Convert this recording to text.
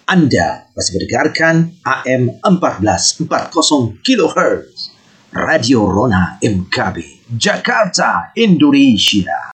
Anda masih mendengarkan AM 1440 kHz Radio Rona MKB Jakarta, Indonesia.